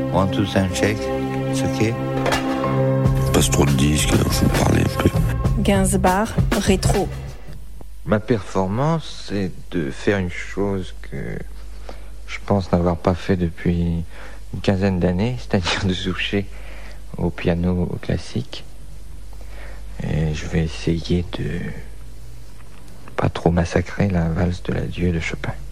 One, two, sound check. It's okay. Passe trop de disques, faut parler un peu. Gainsbourg, rétro. Ma performance, c'est de faire une chose que je pense n'avoir pas fait depuis une quinzaine d'années, c'est-à-dire de toucher au piano classique. Et je vais essayer de pas trop massacrer la valse de l'adieu de Chopin.